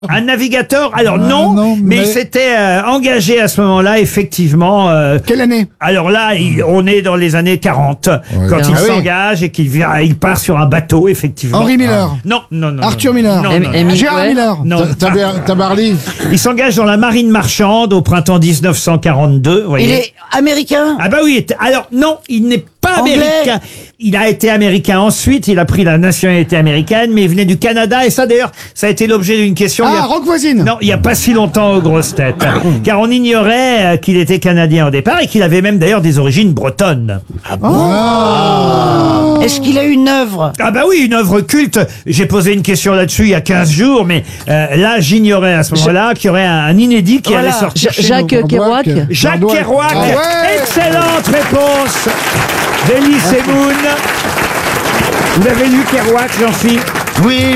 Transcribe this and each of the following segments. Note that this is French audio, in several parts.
Un navigateur? Alors non, mais il s'était engagé à ce moment-là, effectivement. Quelle année? Alors là, on est dans les années 40, quand il s'engage et qu'il part sur un bateau, effectivement. Henri Miller? Non. Arthur Miller? Non. Gérard Miller? Non. Tabarly? Il s'engage dans la marine marchande au printemps 1942. Vous voyez. Il est américain? Ah bah oui, alors non, il n'est pas Anglais. américain. Il a été américain ensuite, il a pris la nationalité américaine, mais il venait du Canada, et ça d'ailleurs, ça a été l'objet d'une question. Rock Voisine? Non, il n'y a pas si longtemps aux grosses têtes. Car on ignorait qu'il était canadien au départ, et qu'il avait même d'ailleurs des origines bretonnes. Est-ce qu'il a une œuvre? Ah bah oui, une œuvre culte. J'ai posé une question là-dessus il y a 15 jours, mais là, j'ignorais à ce moment-là qu'il y aurait un inédit qui allait sortir chez Jacques nous. Kerouac. Jacques Kerouac. Ah ouais. Excellente réponse d'Elie Semoun. Vous avez lu Kerouac, Jean-Philippe? Oui.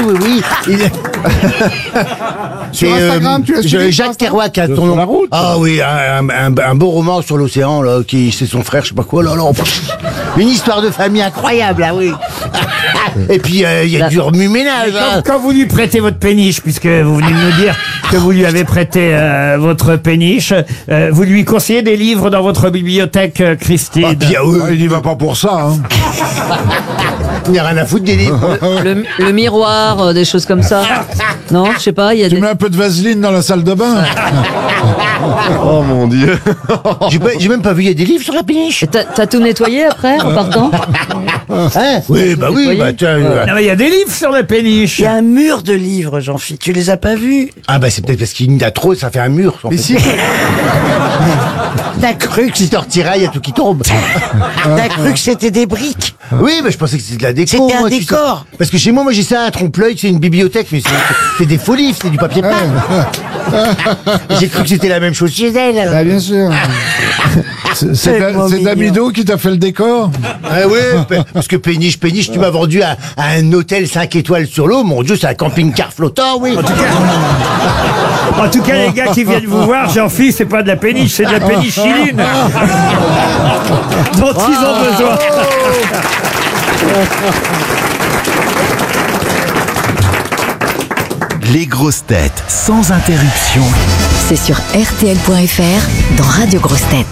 Sur Instagram, tu l'as suivi? Jacques Kerouac, ton nom. la route. Ah oui, un beau roman sur l'océan, là, c'est son frère, je sais pas quoi, là. Une histoire de famille incroyable, là, oui. Et puis, il y a du remue-ménage, hein. Quand vous lui prêtez votre péniche, puisque vous venez de nous dire que vous lui avez prêté votre péniche, vous lui conseillez des livres dans votre bibliothèque, Christine? Il n'y va pas pour ça, hein. Il n'y a rien à foutre des livres. Le miroir, des choses comme ça. Non, je sais pas, il y a Tu des... mets un peu de vaseline dans la salle de bain. Oh mon Dieu. J'ai même pas vu, il y a des livres sur la péniche. Et T'as tout nettoyé après, en partant? Hein? Oui, bah oui, bah tiens. Non, mais il y a des livres sur la péniche. Il y a un mur de livres, Jean-Philippe. Tu les as pas vus? Ah bah c'est peut-être parce qu'il y en a trop, ça fait un mur. Mais si. T'as cru que Si tu retirais, il y a tout qui tombe. T'as cru que c'était des briques? Oui, mais je pensais que c'était de la déco. C'était un moi, tu sais. décor. Parce que chez moi, j'ai ça, un trompe-l'œil, c'est une bibliothèque, mais c'est des faux livres, c'est du papier peint. J'ai cru que c'était la même chose chez elle. Ah, bien sûr. C'est Damido qui t'a fait le décor? Ah ouais, parce que péniche, tu m'as vendu à un hôtel 5 étoiles sur l'eau. Mon Dieu, c'est un camping-car flottant, oui. En tout cas, les gars qui viennent vous voir, Jean-Philippe, c'est pas de la péniche, c'est de la pénichiline dont ils ont besoin. Les grosses têtes sans interruption. C'est sur RTL.fr dans Radio Grosses Têtes.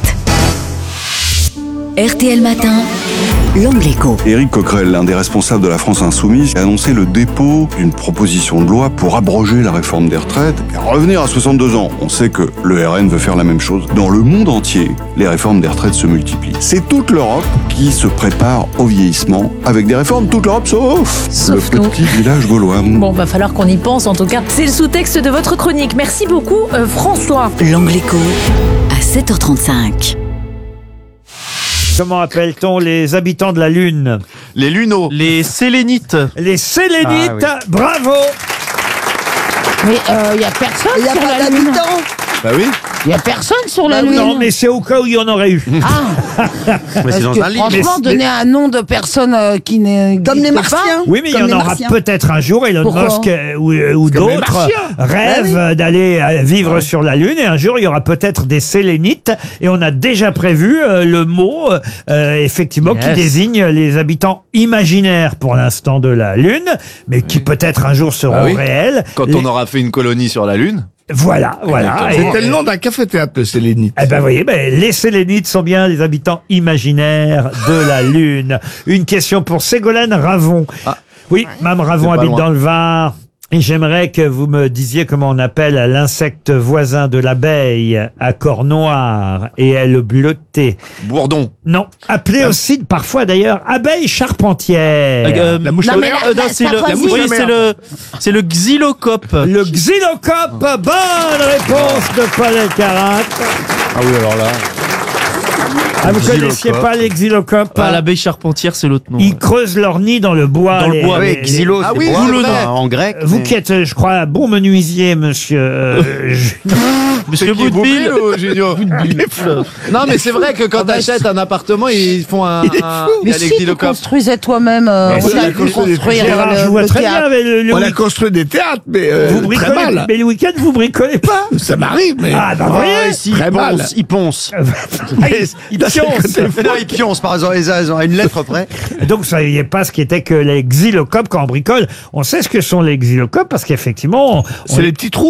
RTL Matin, l'Angle Écho. Éric Coquerel, l'un des responsables de la France Insoumise, a annoncé le dépôt d'une proposition de loi pour abroger la réforme des retraites et revenir à 62 ans. On sait que le RN veut faire la même chose. Dans le monde entier, les réformes des retraites se multiplient. C'est toute l'Europe qui se prépare au vieillissement avec des réformes, toute l'Europe sauf le nous. petit village gaulois. Bon, va falloir qu'on y pense en tout cas. C'est le sous-texte de votre chronique. Merci beaucoup, François. L'Angle Écho à 7h35. Comment appelle-t-on les habitants de la Lune? Les luneaux. Les sélénites. Les Sélénites. Ah, Bravo. Mais il y a personne Il y a sur pas la Lune. d'habitants. Bah oui. Il y a personne sur la Lune. Non, mais c'est au cas où il y en aurait eu. Ah. Mais c'est dans un livre. Franchement, Mais- donner un nom de personne qui n'est Comme les Martiens. Oui, mais il y en aura peut-être un jour. Elon Pourquoi Musk ou d'autres Martiens. rêvent d'aller vivre sur la Lune. Et un jour, il y aura peut-être des Sélénites. Et on a déjà prévu le mot, effectivement, qui désigne les habitants imaginaires pour l'instant de la Lune, mais qui peut-être un jour seront Ah oui. réels. Quand on aura fait une colonie sur la Lune. Voilà. C'était le nom d'un café-théâtre, le Sélénite. Eh ben, voyez, les Sélénites sont bien les habitants imaginaires de la Lune. Une question pour Ségolène Ravon. Ah. Oui, Mme Ravon C'est pas habite loin. dans le Var. Et j'aimerais que vous me disiez comment on appelle l'insecte voisin de l'abeille à corps noir et aile bleutée. Bourdon. Non, appelé aussi parfois d'ailleurs abeille charpentière. La mouche Non, à mais mer. la C'est le, Sarkozy. oui, c'est le xylocope. Le xylocope. Bonne réponse de Paul Elkarat. Ah oui, alors là. Ah, vous connaissiez pas les xylocopes? Ah, l'abeille charpentière, c'est l'autre nom. Ils creusent leur nid dans le bois. Dans le bois. les- Xylo, Ah c'est oui, bois, c'est vrai. en grec. Vous qui êtes, je crois, un bon menuisier, monsieur. Monsieur Boudeville. Non, mais c'est vrai que quand t'achètes un appartement, ils font un. Mais si tu construisais toi-même, Mais on si, a pu construire Gérard, je le vois très bien. théâtre. Mais le On a week- construit des théâtres, mais vous très bricolez, mal. mais le week-end, vous bricolez pas. Ça m'arrive, mais... Ah, bah, vous voyez. Si, Très mal. il ponce. Il pionce. Non, ils pioncent, par exemple, ils ont une lettre près. Donc, vous saviez pas ce qu'était que les xylocopes quand on bricole. On sait ce que sont les xylocopes parce qu'effectivement, C'est les petits trous.